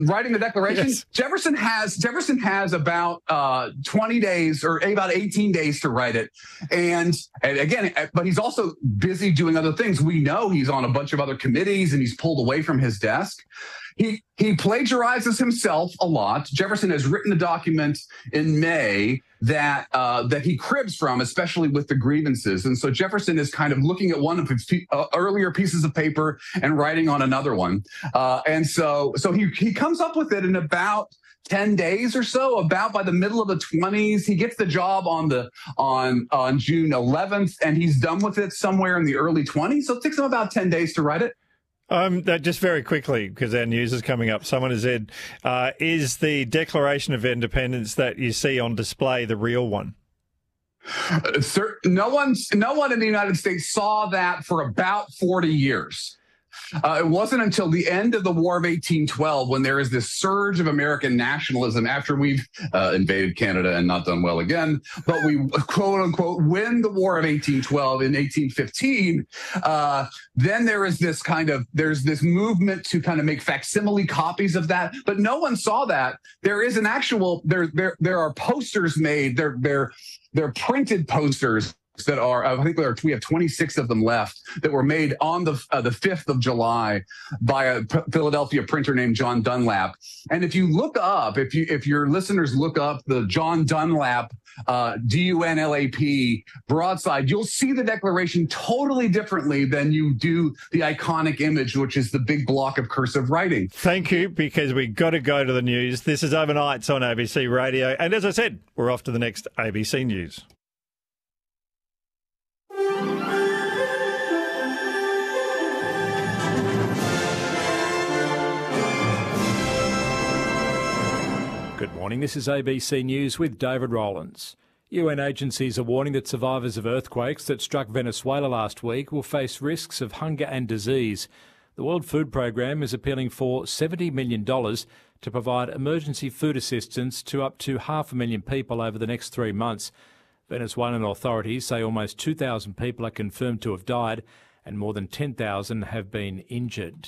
writing the Declaration? Yes. Jefferson has about 20 days or about 18 days to write it. And again, but he's also busy doing other things. We know he's on a bunch of other committees and he's pulled away from his desk. He plagiarizes himself a lot. Jefferson has written a document in May that he cribs from, especially with the grievances. And so Jefferson is kind of looking at one of his earlier pieces of paper and writing on another one. And so he comes up with it in about 10 days or so. About by the middle of the 20s, he gets the job on June 11th, and he's done with it somewhere in the early 20s. So it takes him about 10 days to write it. Just very quickly, because our news is coming up, someone has said, is the Declaration of Independence that you see on display the real one? No one in the United States saw that for about 40 years. It wasn't until the end of the War of 1812 when there is this surge of American nationalism after we've invaded Canada and not done well again, but we quote unquote win the War of 1812 in 1815. Then there's this movement to kind of make facsimile copies of that, but no one saw that. There is an actual there are posters made. They're printed posters that are, I think we have 26 of them left that were made on the 5th of July by a Philadelphia printer named John Dunlap. And if you look up, if your listeners look up the John Dunlap, DUNLAP broadside, you'll see the Declaration totally differently than you do the iconic image, which is the big block of cursive writing. Thank you, because we've got to go to the news. This is Overnights on ABC Radio. And as I said, we're off to the next ABC News. Good morning, this is ABC News with David Rowlands. UN agencies are warning that survivors of earthquakes that struck Venezuela last week will face risks of hunger and disease. The World Food Programme is appealing for $70 million to provide emergency food assistance to up to 500,000 people over the next 3 months. Venezuelan authorities say almost 2,000 people are confirmed to have died and more than 10,000 have been injured.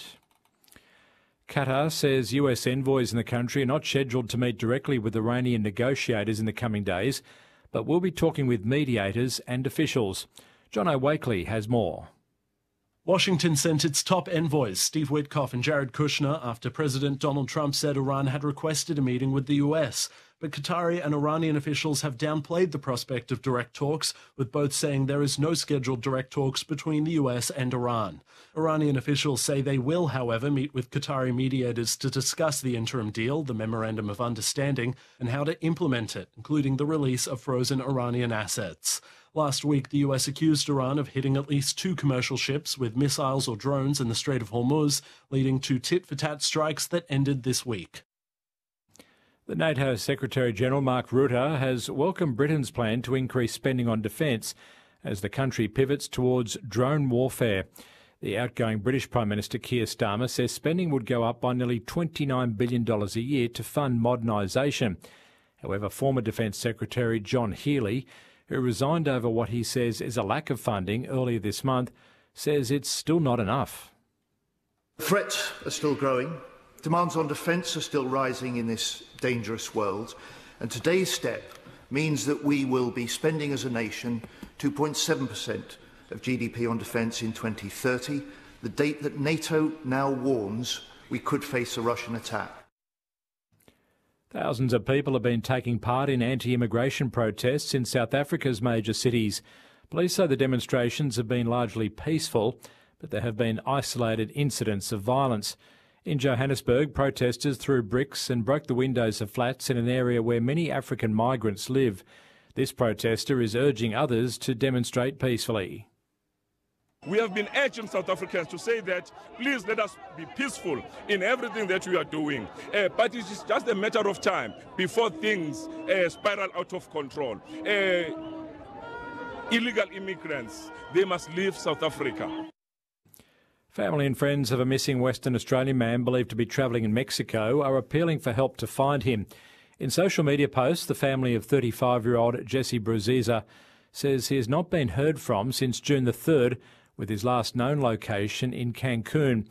Qatar says US envoys in the country are not scheduled to meet directly with Iranian negotiators in the coming days, but will be talking with mediators and officials. John O'Wakely has more. Washington sent its top envoys, Steve Witkoff and Jared Kushner, after President Donald Trump said Iran had requested a meeting with the US. But Qatari and Iranian officials have downplayed the prospect of direct talks, with both saying there is no scheduled direct talks between the US and Iran. Iranian officials say they will, however, meet with Qatari mediators to discuss the interim deal, the Memorandum of Understanding, and how to implement it, including the release of frozen Iranian assets. Last week, the US accused Iran of hitting at least 2 commercial ships with missiles or drones in the Strait of Hormuz, leading to tit-for-tat strikes that ended this week. The NATO Secretary-General Mark Rutte has welcomed Britain's plan to increase spending on defence as the country pivots towards drone warfare. The outgoing British Prime Minister Keir Starmer says spending would go up by nearly $29 billion a year to fund modernisation. However, former Defence Secretary John Healey, who resigned over what he says is a lack of funding earlier this month, says it's still not enough. Threats are still growing. Demands on defence are still rising in this dangerous world, and today's step means that we will be spending as a nation 2.7% of GDP on defence in 2030, the date that NATO now warns we could face a Russian attack. Thousands of people have been taking part in anti-immigration protests in South Africa's major cities. Police say the demonstrations have been largely peaceful, but there have been isolated incidents of violence. In Johannesburg, protesters threw bricks and broke the windows of flats in an area where many African migrants live. This protester is urging others to demonstrate peacefully. We have been urging South Africans to say that, please let us be peaceful in everything that we are doing. But it is just a matter of time before things spiral out of control. Illegal immigrants, they must leave South Africa. Family and friends of a missing Western Australian man believed to be travelling in Mexico are appealing for help to find him. In social media posts, the family of 35-year-old Jesse Bruziza says he has not been heard from since June the 3rd, with his last known location in Cancun.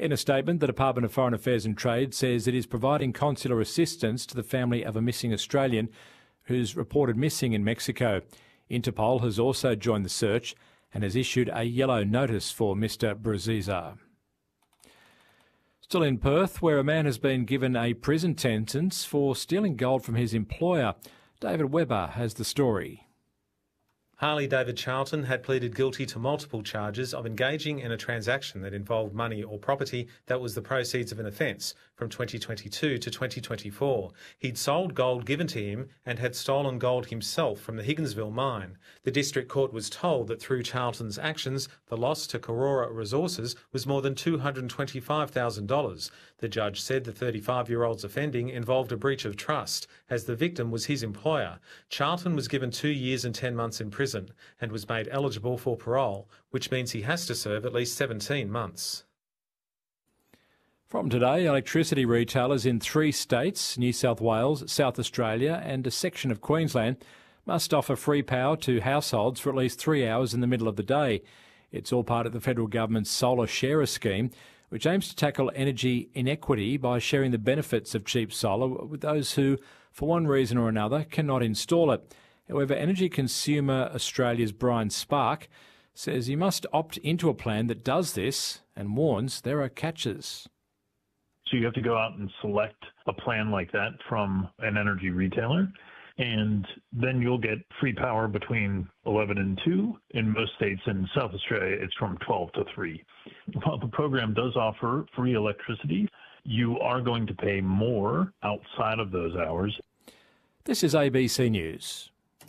In a statement, the Department of Foreign Affairs and Trade says it is providing consular assistance to the family of a missing Australian who's reported missing in Mexico. Interpol has also joined the search and has issued a yellow notice for Mr Braziza. Still in Perth, where a man has been given a prison sentence for stealing gold from his employer. David Webber has the story. Harley David Charlton had pleaded guilty to multiple charges of engaging in a transaction that involved money or property that was the proceeds of an offence from 2022 to 2024. He'd sold gold given to him and had stolen gold himself from the Higginsville mine. The District Court was told that through Charlton's actions, the loss to Karora Resources was more than $225,000. The judge said the 35-year-old's offending involved a breach of trust, as the victim was his employer. Charlton was given 2 years and 10 months in prison and was made eligible for parole, which means he has to serve at least 17 months. From today, electricity retailers in 3 states, New South Wales, South Australia and a section of Queensland, must offer free power to households for at least 3 hours in the middle of the day. It's all part of the federal government's Solar Sharer scheme, which aims to tackle energy inequity by sharing the benefits of cheap solar with those who, for one reason or another, cannot install it. However, Energy Consumer Australia's Brian Spark says you must opt into a plan that does this and warns there are catches. So you have to go out and select a plan like that from an energy retailer, and then you'll get free power between 11 and 2. In most states in South Australia, it's from 12 to 3. While the program does offer free electricity, you are going to pay more outside of those hours. This is ABC News.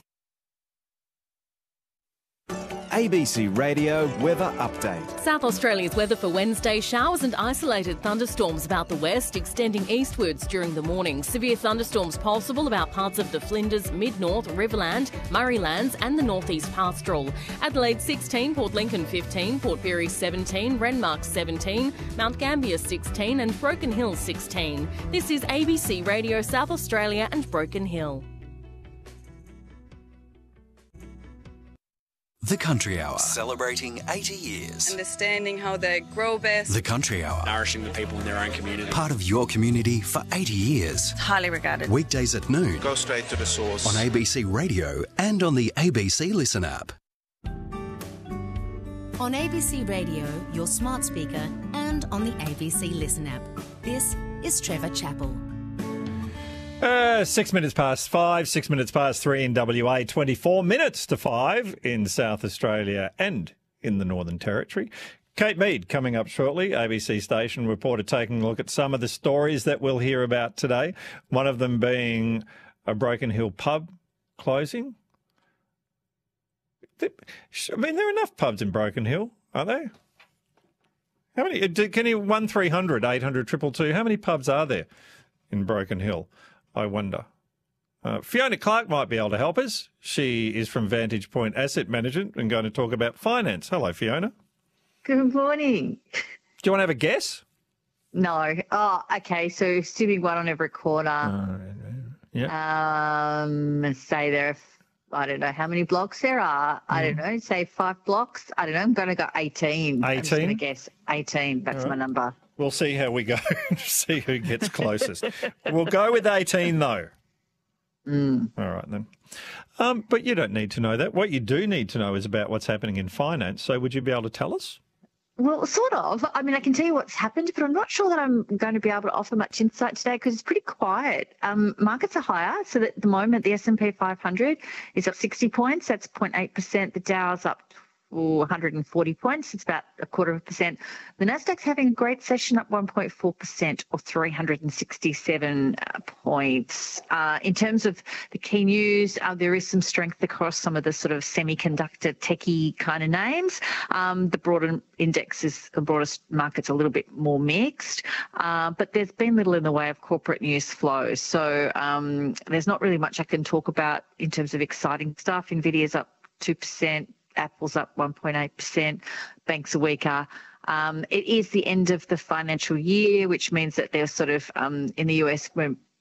ABC Radio Weather Update. South Australia's weather for Wednesday: showers and isolated thunderstorms about the west, extending eastwards during the morning. Severe thunderstorms possible about parts of the Flinders, Mid-North, Riverland, Murraylands and the Northeast Pastoral. Adelaide 16, Port Lincoln 15, Port Pirie 17, Renmark 17, Mount Gambier 16 and Broken Hill 16. This is ABC Radio South Australia and Broken Hill. The Country Hour, celebrating 80 years. Understanding how they grow best. The Country Hour, nourishing the people in their own community. Part of your community for 80 years. Highly regarded. Weekdays at noon. Go straight to the source. On ABC Radio and on the ABC Listen app. On ABC Radio, your smart speaker, and on the ABC Listen app. This is Trevor Chappell. 6 minutes past 5, 6 minutes past 3 in WA, 24 minutes to 5 in South Australia and in the Northern Territory. Kate Mead coming up shortly, ABC station reporter taking a look at some of the stories that we'll hear about today. One of them being a Broken Hill pub closing. I mean, there are enough pubs in Broken Hill, are there? How many? Can you 1300 800 222? How many pubs are there in Broken Hill? I wonder. Fiona Clark might be able to help us. She is from Vantage Point Asset Management and going to talk about finance. Hello, Fiona. Good morning. Do you want to have a guess? No. Oh, okay. So assuming one on every corner. Say there are, I don't know how many blocks there are. I don't know. Say 5 blocks. I don't know. I'm going to go 18. 18? I'm just going to guess 18. That's my number. We'll see how we go. See who gets closest. We'll go with 18, though. All right, then. But you don't need to know that. What you do need to know is about what's happening in finance. So would you be able to tell us? Well, sort of. I mean, I can tell you what's happened, but I'm not sure that I'm going to be able to offer much insight today because it's pretty quiet. Markets are higher. So at the moment, the S&P 500 is up 60 points. That's 0.8%. The Dow's up 140 points. It's about 0.25%. The Nasdaq's having a great session, up 1.4% or 367 points. In terms of the key news, there is some strength across some of the sort of semiconductor techie kind of names. The broader broadest market's a little bit more mixed, but there's been little in the way of corporate news flow. So there's not really much I can talk about in terms of exciting stuff. Nvidia's up 2%. Apple's up 1.8%. Banks are weaker. It is the end of the financial year, which means that they're sort of in the US, we're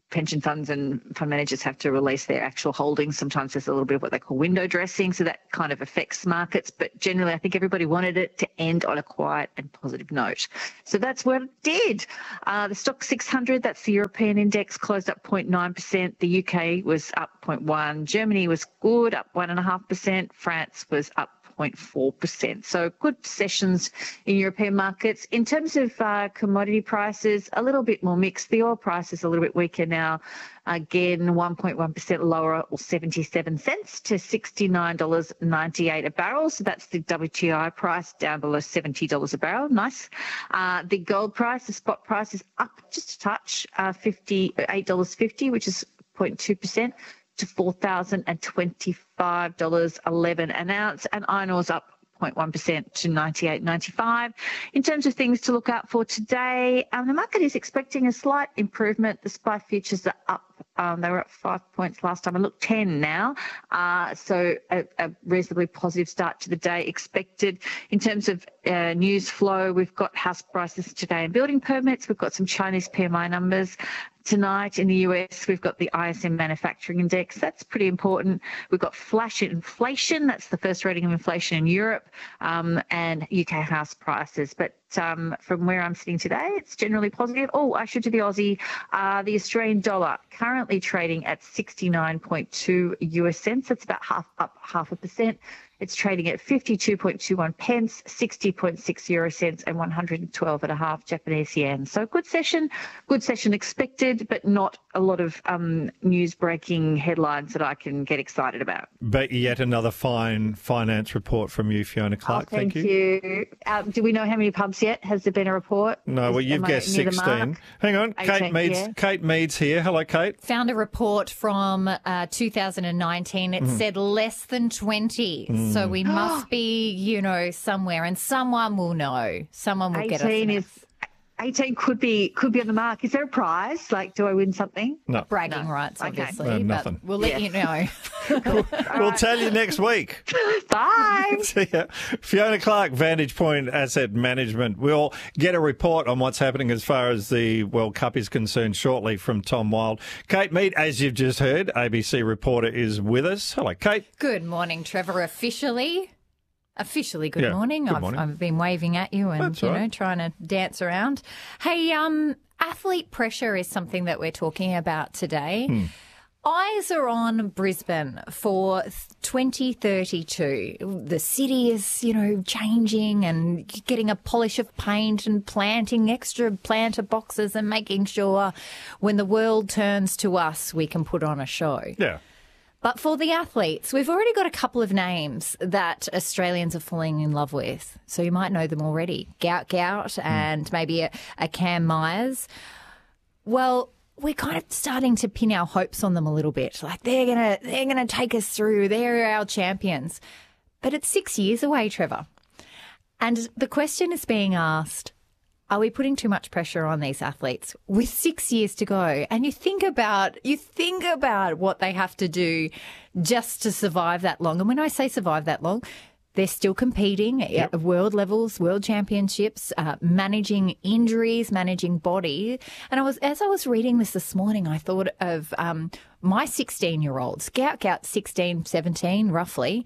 pension funds and fund managers have to release their actual holdings. Sometimes there's a little bit of what they call window dressing, so that kind of affects markets. But generally, I think everybody wanted it to end on a quiet and positive note. So that's what it did. The Stock 600, that's the European index, closed up 0.9%. The UK was up 0.1%. Germany was good, up 1.5%. France was up 0.4%. So good sessions in European markets. In terms of commodity prices, a little bit more mixed. The oil price is a little bit weaker now. Again, 1.1% lower, or 77 cents to $69.98 a barrel. So that's the WTI price, down below $70 a barrel. Nice. The gold price, the spot price, is up just a touch, $8.50, which is 0.2%. to $4,025.11 an ounce, and iron ore's up 0.1% to $98.95. In terms of things to look out for today, the market is expecting a slight improvement. The SPI futures are up. They were up 5 points last time. I looked 10 now. So a reasonably positive start to the day expected. In terms of news flow, we've got house prices today and building permits. We've got some Chinese PMI numbers. Tonight in the US, we've got the ISM manufacturing index. That's pretty important. We've got flash inflation. That's the first reading of inflation in Europe, and UK house prices. But from where I'm sitting today, it's generally positive. Oh, I should do the Aussie. The Australian dollar currently trading at 69.2 US cents. That's about up 0.5%. It's trading at 52.21 pence, 60.6 euro cents, and 112.5 Japanese yen. So good session expected, but not a lot of news-breaking headlines that I can get excited about. But yet another fine finance report from you, Fiona Clarke. Thank you. Do we know how many pubs yet? Has there been a report? No, well, you've guessed 16. Hang on, 18, Kate Mead's here. Hello, Kate. Found a report from 2019. It said less than 20. So we must be, somewhere, and someone will know. Someone will get us. 18 could be on the mark. Is there a prize? Like, do I win something? No. Bragging rights, obviously. No, nothing. But we'll let you know. We'll tell you next week. Bye. See ya. Fiona Clarke, Vantage Point Asset Management. We'll get a report on what's happening as far as the World Cup is concerned shortly from Tom Wild. Kate Mead, as you've just heard, ABC reporter, is with us. Hello, Kate. Good morning, Trevor. Officially, good morning. Good morning. I've been waving at you and, right. Trying to dance around. Hey, athlete pressure is something that we're talking about today. Eyes are on Brisbane for 2032. The city is, changing and getting a polish of paint and planting extra planter boxes and making sure when the world turns to us, we can put on a show. Yeah. But for the athletes, we've already got a couple of names that Australians are falling in love with. So you might know them already. Gout and maybe a Cam Myers. Well, we're kind of starting to pin our hopes on them a little bit. Like they're gonna take us through. They're our champions. But it's 6 years away, Trevor. And the question is being asked, are we putting too much pressure on these athletes with 6 years to go? And you think about what they have to do just to survive that long. And when I say survive that long, they're still competing at world levels, world championships, managing injuries, managing body. And as I was reading this morning, I thought of my 16-year-olds, Gout, 16, 17, roughly.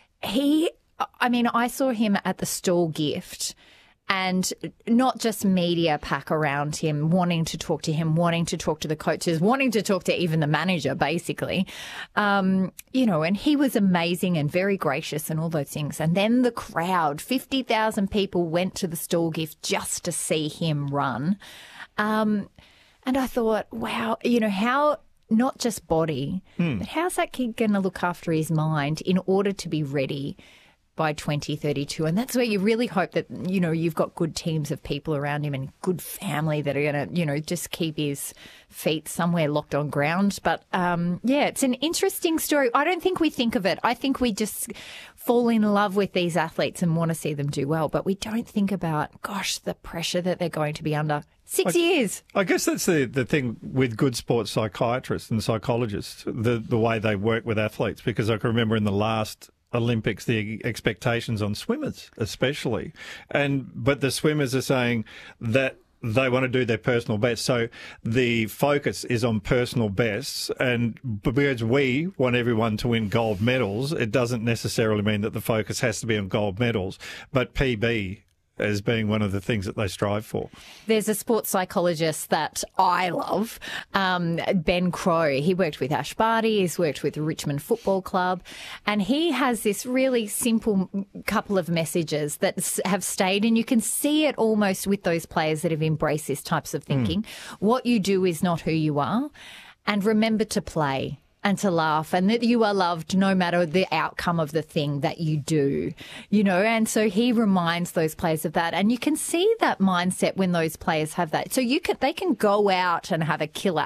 I saw him at the Stall Gift. And not just media pack around him, wanting to talk to him, wanting to talk to the coaches, wanting to talk to even the manager, basically. And he was amazing and very gracious and all those things. And then the crowd, 50,000 people went to the Stall Gift just to see him run. And I thought, wow, how not just body, but how's that kid going to look after his mind in order to be ready by 2032? And that's where you really hope that, you've got good teams of people around him and good family that are going to, just keep his feet somewhere locked on ground. But, it's an interesting story. I don't think we think of it. I think we just fall in love with these athletes and want to see them do well. But we don't think about, the pressure that they're going to be under. 6 years. I guess that's the thing with good sports psychiatrists and psychologists, the way they work with athletes, because I can remember in the last Olympics, the expectations on swimmers especially. But the swimmers are saying that they want to do their personal best. So the focus is on personal bests, and because we want everyone to win gold medals, it doesn't necessarily mean that the focus has to be on gold medals, but PB as being one of the things that they strive for. There's a sports psychologist that I love, Ben Crowe. He worked with Ash Barty, he's worked with Richmond Football Club, and he has this really simple couple of messages that have stayed, and you can see it almost with those players that have embraced these types of thinking. What you do is not who you are, and remember to play and to laugh, and that you are loved no matter the outcome of the thing that you do, you know. And so he reminds those players of that, and you can see that mindset when those players have that. So they can go out and have a killer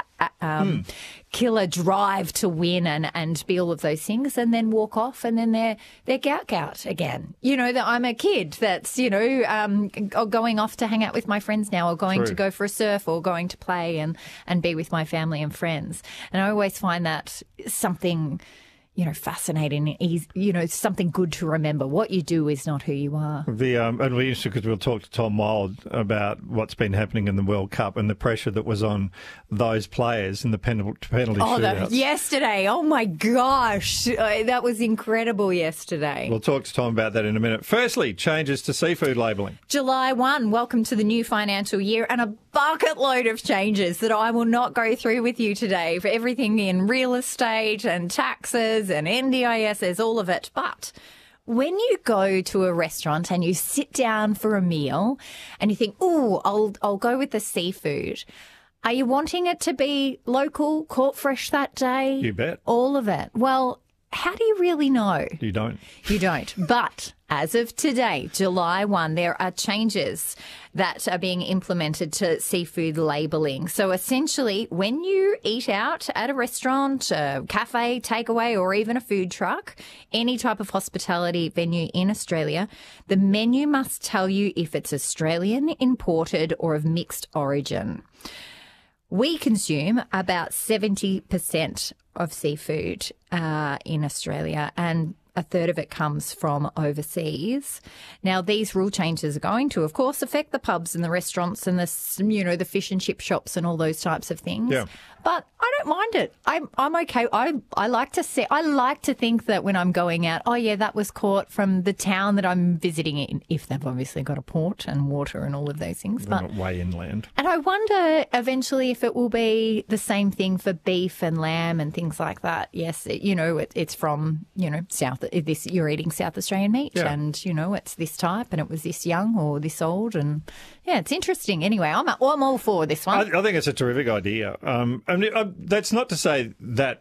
drive to win and be all of those things, and then walk off, and then they're gout again. You know, that I'm a kid that's, you know, going off to hang out with my friends now, or going to go for a surf, or going to play and be with my family and friends. And I always find that something, you know, fascinating, you know, something good to remember. What you do is not who you are. And we're interested because we'll talk to Tom Wild about what's been happening in the World Cup and the pressure that was on those players in the penalty shootouts. Yesterday, oh my gosh, that was incredible yesterday. We'll talk to Tom about that in a minute. Firstly, changes to seafood labelling. July 1, welcome to the new financial year, and a bucket load of changes that I will not go through with you today, for everything in real estate and taxes and NDISs, all of it. But when you go to a restaurant and you sit down for a meal and you think, oh, I'll go with the seafood, are you wanting it to be local, caught fresh that day? You bet. All of it. Well, how do you really know? You don't. You don't. But as of today, July 1, there are changes that are being implemented to seafood labelling. So essentially, when you eat out at a restaurant, a cafe, takeaway, or even a food truck, any type of hospitality venue in Australia, the menu must tell you if it's Australian, imported, or of mixed origin. We consume about 70% of seafood in Australia, and a third of it comes from overseas. Now, these rule changes are going to, of course, affect the pubs and the restaurants and the, you know, the fish and chip shops and all those types of things. Yeah. But I don't mind it. I'm okay. I like to think that when I'm going out, oh yeah, that was caught from the town that I'm visiting in, if they've obviously got a port and water and all of those things. They're not way inland. And I wonder eventually if it will be the same thing for beef and lamb and things like that. Yes, it's from, you're eating South Australian meat, and, it's this type and it was this young or this old, and yeah, it's interesting. Anyway, I'm all for this one. I think it's a terrific idea. That's not to say that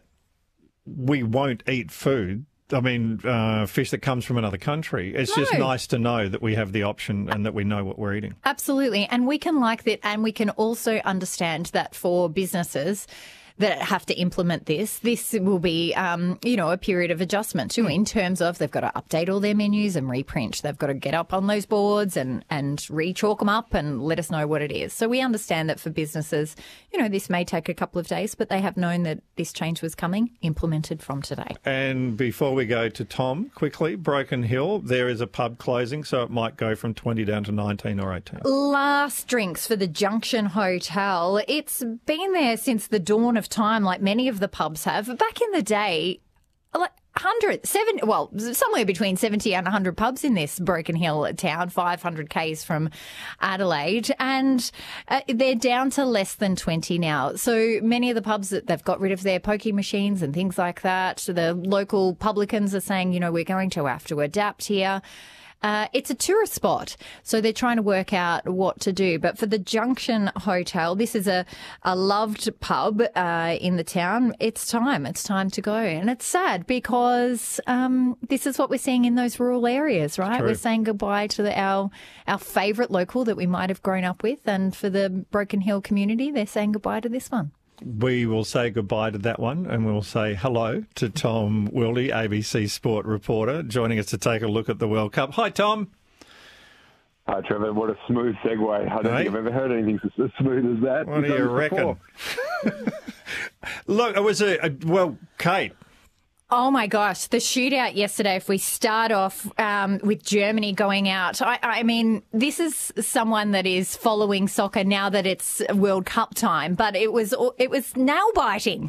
we won't eat food. I mean, fish that comes from another country. It's just nice to know that we have the option and that we know what we're eating. Absolutely. And we can like that, and we can also understand that for businesses that have to implement this will be, a period of adjustment too, in terms of they've got to update all their menus and reprint. They've got to get up on those boards and re-chalk them up and let us know what it is. So we understand that for businesses, this may take a couple of days, but they have known that this change was coming, implemented from today. And before we go to Tom, quickly, Broken Hill, there is a pub closing, so it might go from 20 down to 19 or 18. Last drinks for the Junction Hotel. It's been there since the dawn of time, like many of the pubs have. Back in the day, somewhere between 70 and 100 pubs in this Broken Hill town, 500 k's from Adelaide, and they're down to less than 20 now. So many of the pubs, they've got rid of their pokie machines and things like that. The local publicans are saying, we're going to have to adapt here. It's a tourist spot, so they're trying to work out what to do. But for the Junction Hotel, this is a loved pub in the town. It's time to go. And it's sad because this is what we're seeing in those rural areas, right? We're saying goodbye to our favourite local that we might have grown up with. And for the Broken Hill community, they're saying goodbye to this one. We will say goodbye to that one, and we'll say hello to Tom Wilde, ABC Sport reporter, joining us to take a look at the World Cup. Hi, Tom. Hi, Trevor. What a smooth segue. I don't think I've ever heard anything as smooth as that. What do you reckon? Look, it was Kate, Oh, my gosh. The shootout yesterday, if we start off with Germany going out, I mean, this is someone that is following soccer now that it's World Cup time, but it was nail-biting.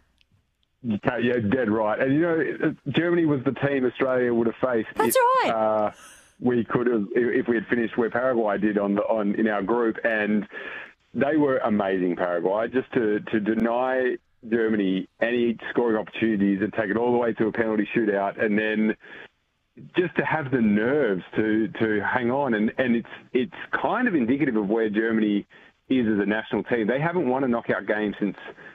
Yeah, dead right. And, Germany was the team Australia would have faced. That's right. We could have, if we had finished where Paraguay did in our group, and they were amazing, Paraguay. Just to deny Germany any scoring opportunities and take it all the way to a penalty shootout, and then just to have the nerves to hang on, and it's kind of indicative of where Germany is as a national team. They haven't won a knockout game since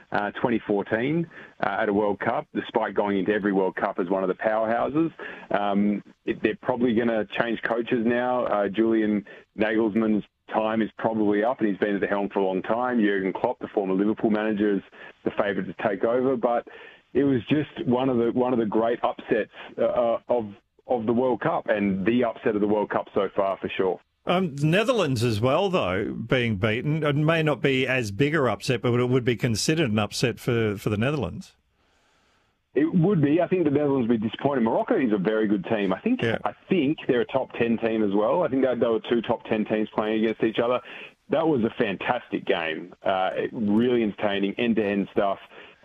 2014 at a World Cup, despite going into every World Cup as one of the powerhouses. They're probably going to change coaches now. Julian Nagelsmann's time is probably up, and he's been at the helm for a long time. Jurgen Klopp, the former Liverpool manager, is the favourite to take over. But it was just one of the great upsets of the World Cup, and the upset of the World Cup so far for sure. Netherlands as well, though, being beaten. It may not be as big an upset, but it would be considered an upset for the Netherlands. It would be. I think the Netherlands would be disappointed. Morocco is a very good team. I think they're a top 10 team as well. I think there were two top 10 teams playing against each other. That was a fantastic game. Really entertaining, end-to-end stuff.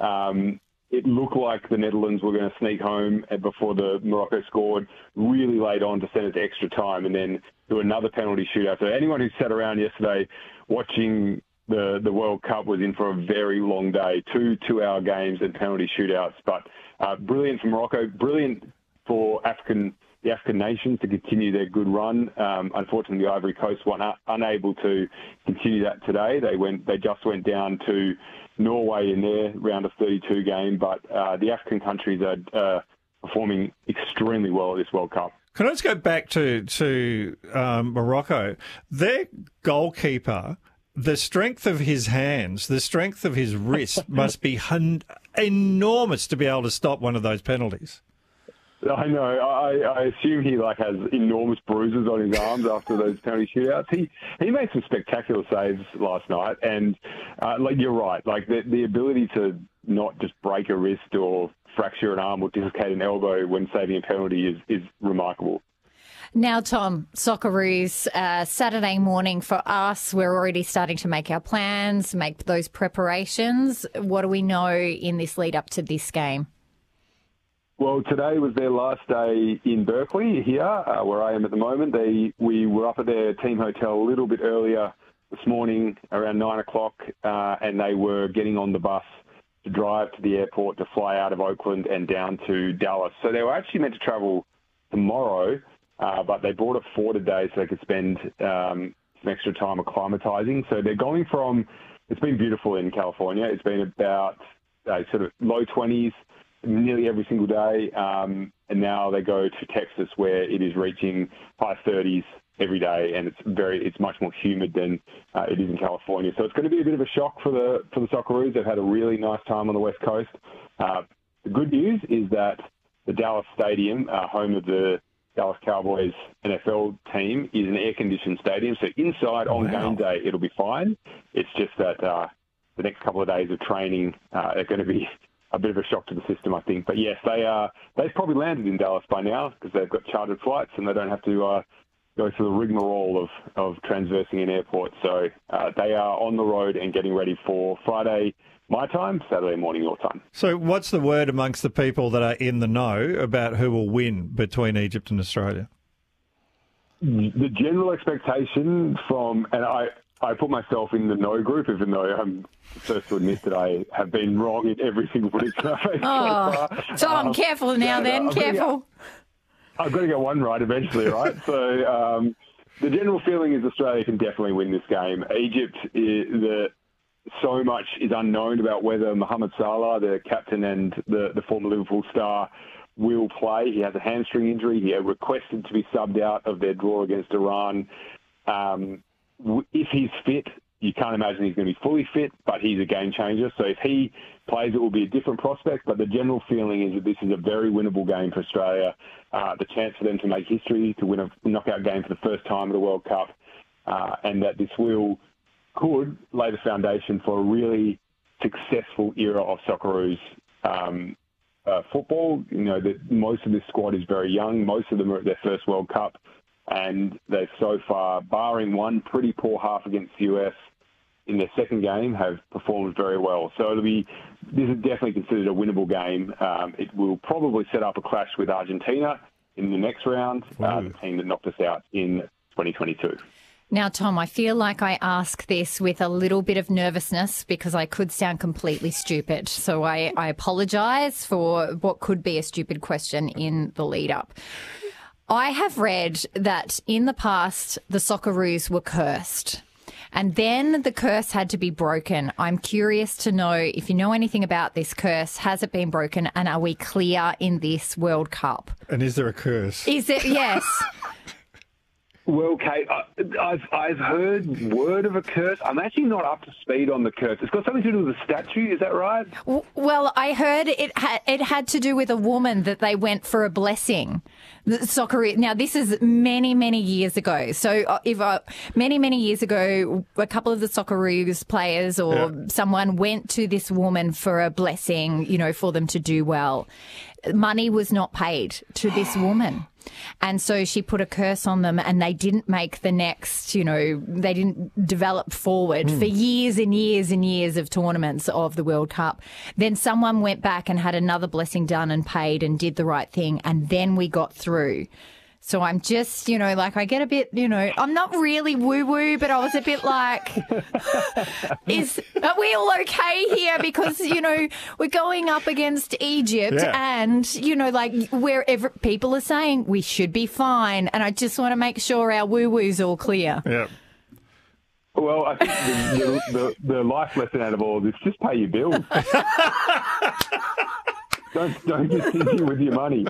It looked like the Netherlands were going to sneak home before the Morocco scored, really laid on to send it to extra time, and then do another penalty shootout. So anyone who sat around yesterday watching the World Cup was in for a very long day, 2-hour games and penalty shootouts. But brilliant for Morocco, brilliant for the African nations to continue their good run. Unfortunately, the Ivory Coast were unable to continue that today. They just went down to Norway in their round of 32 game, but the African countries are performing extremely well at this World Cup. Can I just go back to Morocco? Their goalkeeper, the strength of his hands, the strength of his wrist must be enormous to be able to stop one of those penalties. I know. I assume he has enormous bruises on his arms after those penalty shootouts. He made some spectacular saves last night, and you're right. The ability to not just break a wrist or fracture an arm or dislocate an elbow when saving a penalty is remarkable. Now, Tom, Socceroos, Saturday morning for us, we're already starting to make our plans, make those preparations. What do we know in this lead up to this game? Well, today was their last day in Berkeley here, where I am at the moment. We were up at their team hotel a little bit earlier this morning, around 9 o'clock, and they were getting on the bus to drive to the airport to fly out of Oakland and down to Dallas. So they were actually meant to travel tomorrow, but they brought it for today so they could spend some extra time acclimatizing. So they're going from, it's been beautiful in California. It's been about sort of low 20s nearly every single day, and now they go to Texas where it is reaching high 30s every day, and it's much more humid than it is in California. So it's going to be a bit of a shock for the Socceroos. They've had a really nice time on the West Coast. The good news is that the Dallas Stadium, home of the Dallas Cowboys NFL team, is an air-conditioned stadium. So inside on game day, it'll be fine. It's just that the next couple of days of training are going to be a bit of a shock to the system, I think. But yes, they've probably landed in Dallas by now because they've got chartered flights and they don't have to go through the rigmarole of transversing an airport. So they are on the road and getting ready for Friday my time, Saturday morning your time. So what's the word amongst the people that are in the know about who will win between Egypt and Australia? The general expectation and I put myself in the no group, even though I'm first to admit that I have been wrong in every single prediction I've made so far. Tom, careful now careful. I've got to get one right eventually, right? So the general feeling is Australia can definitely win this game. Egypt, so much is unknown about whether Mohamed Salah, the captain and the former Liverpool star, will play. He has a hamstring injury. He requested to be subbed out of their draw against Iran. If he's fit, you can't imagine he's going to be fully fit, but he's a game changer. So if he plays, it will be a different prospect. But the general feeling is that this is a very winnable game for Australia. The chance for them to make history, to win a knockout game for the first time at the World Cup, and that this could lay the foundation for a really successful era of Socceroos football. You know, that most of this squad is very young. Most of them are at their first World Cup, and they've so far, barring one pretty poor half against the US in their second game, have performed very well. So this is definitely considered a winnable game. It will probably set up a clash with Argentina in the next round, the team that knocked us out in 2022. Now, Tom, I feel like I ask this with a little bit of nervousness because I could sound completely stupid. So I apologise for what could be a stupid question in the lead up. I have read that in the past, the Socceroos were cursed. And then the curse had to be broken. I'm curious to know if you know anything about this curse. Has it been broken? And are we clear in this World Cup? And is there a curse? Is it? Yes. Well, Kate, I've heard word of a curse. I'm actually not up to speed on the curse. It's got something to do with the statue. Is that right? Well, I heard it had to do with a woman that they went for a blessing. The Socceroo. Now, this is many, many years ago. So many years ago, a couple of the Socceroos players or someone went to this woman for a blessing, you know, for them to do well. Money was not paid to this woman. And so she put a curse on them and they didn't make the next, you know, they didn't develop forward for years and years and years of tournaments of the World Cup. Then someone went back and had another blessing done and paid and did the right thing. And then we got through. So I'm just, you know, like I get a bit, you know, I'm not really woo-woo, but I was a bit like, are we all okay here? Because, you know, we're going up against Egypt and, you know, like wherever people are saying we should be fine. And I just want to make sure our woo-woo's all clear. Yeah. Well, I think the life lesson out of all of this, just pay your bills. Don't get stingy with your money.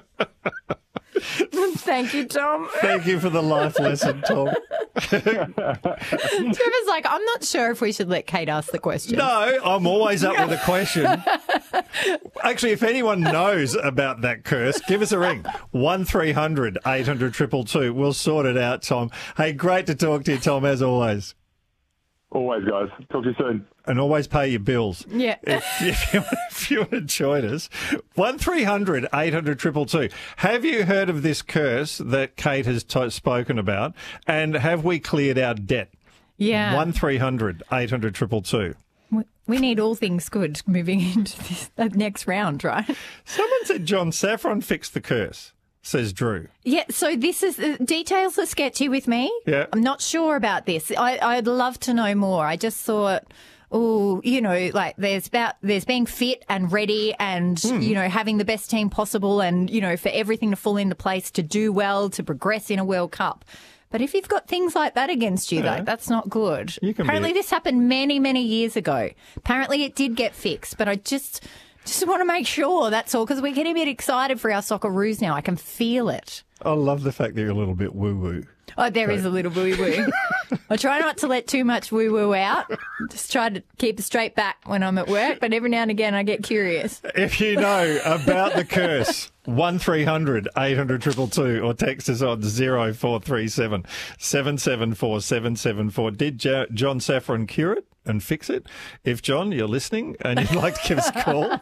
Thank you, Tom. Thank you for the life lesson, Tom. Trevor's like, I'm not sure if we should let Kate ask the question. No, I'm always up with a question. Actually, if anyone knows about that curse, give us a ring. 1300 800 222. We'll sort it out, Tom. Hey, great to talk to you, Tom, as always. Always, guys. Talk to you soon. And always pay your bills. Yeah. If you want to join us, 1300 800 222. Have you heard of this curse that Kate has spoken about? And have we cleared our debt? Yeah. 1300 800 222. We need all things good moving into this next round, right? Someone said John Saffron fixed the curse. Says Drew. Yeah, so this is details are sketchy with me. Yeah. I'm not sure about this. I'd love to know more. I just thought, you know, like there's being fit and ready and, you know, having the best team possible and, you know, for everything to fall into place to do well, to progress in a World Cup. But if you've got things like that against you, like, that's not good. Apparently this happened many, many years ago. Apparently it did get fixed, but I just want to make sure, that's all, because we're getting a bit excited for our Socceroos now. I can feel it. I love the fact that you're a little bit woo-woo. Oh, there is a little woo-woo. I try not to let too much woo-woo out. Just try to keep a straight back when I'm at work, but every now and again I get curious. If you know about the curse, 1300 800 222 or text us on 0437 774 774. Did John Saffron cure it and fix it? If, John, you're listening and you'd like to give us a call,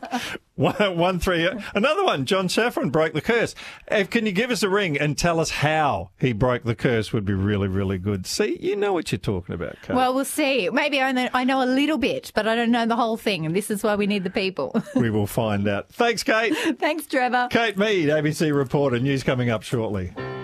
113. Another one, John Saffron broke the curse. Can you give us a ring and tell us how he broke the curse? Would be really, really good. See, you know what you're talking about, Kate. Well, we'll see. Maybe I know a little bit, but I don't know the whole thing, and this is why we need the people. We will find out. Thanks, Kate. Thanks, Trevor. Kate Mead, ABC reporter. News coming up shortly.